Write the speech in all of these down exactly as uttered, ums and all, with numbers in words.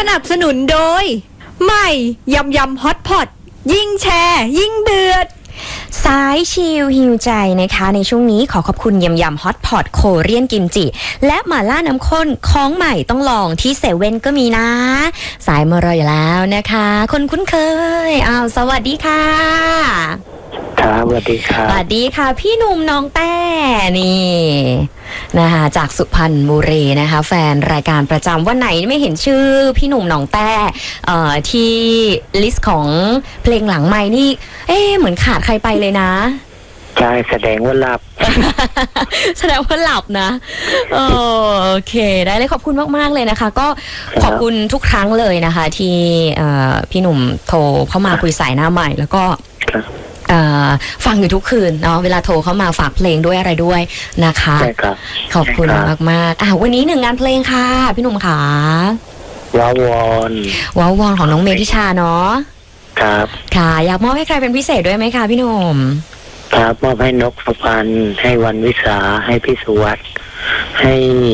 นับสนุนโดยใหม่ยำยำฮอตพอตยิ่งแชร์ยิ่งเดือดสายชิลฮิวใจนะคะในช่วงนี้ขอขอบคุณยำยำฮอตพอตโคเรียนกิมจิและหม่าล่าน้ำข้นของใหม่ต้องลองที่เซเว่นก็มีนะสายมารออยู่แล้วนะคะคนคุ้นเคยอ้าวสวัสดีค่ะครับสวัสดีครับสวัสดีค่ะพี่หนุ่มน้องแต้นี่นะคะจากสุพรรณบุรีนะคะแฟนรายการประจำวันไหนไม่เห็นชื่อพี่หนุ่มน้องแต้เอ่อที่ลิสต์ของเพลงหลังไมค์นี่เอ๊ะเหมือนขาดใครไปเลยนะใช่แสดงว่าหลับแสดงว่าหลับนะโอเคได้เลยขอบคุณมากๆเลยนะคะก็ขอบคุณทุกครั้งเลยนะคะที่พี่หนุ่มโทรเข้ามาคุยสายหน้าใหม่แล้วก็ฟังอยู่ทุกคืนเนาะเวลาโทรเข้ามาฝากเพลงด้วยอะไรด้วยนะคะใช่ครับขอบคุณมากมากอ่ะวันนี้หนึ่งงานเพลงค่ะพี่หนุ่มค่ะว้าวอนว้าวอนของน้องเมธิชาเนาะครับค่ะอยากมอบให้ใครเป็นพิเศษด้วยไหมคะพี่หนุ่มครับมอบให้นกสุพรรณให้วันวิสาให้พี่สุวัสด์ให้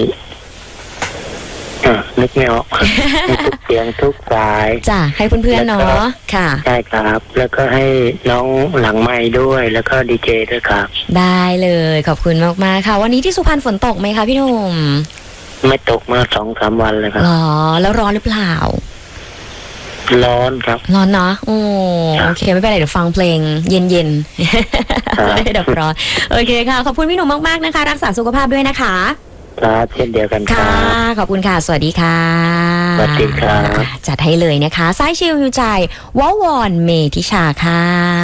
นึกไม่ออกให้ทุกเสียงทุกสายจ้ะให้เพื่อนๆเนาะค่ะใช่ครับแล้วก็ให้น้องหลังไม้ด้วยแล้วก็ดีเจด้วยครับได้เลยขอบคุณมากๆค่ะวันนี้ที่สุพรรณฝนตกไหมคะพี่หนุ่มไม่ตกมาสองสามวันเลยครับอ๋อแล้วร้อนหรือเปล่าร้อนครับร้อนเนาะโอ้โอเคไม่เป็นไรเดี๋ยวฟังเพลงเย็นๆไม่ดับร้อนโอเคค่ะขอบคุณพี่หนุ่มมากๆนะคะรักษาสุขภาพด้วยนะคะครับเช่นเดียวกันครับค่ะขอบคุณค่ะสวัสดีค่ะสวัสดีครับจัดให้เลยนะคะสายชิลฮิวใจว้าวอนเมธิชาค่ะ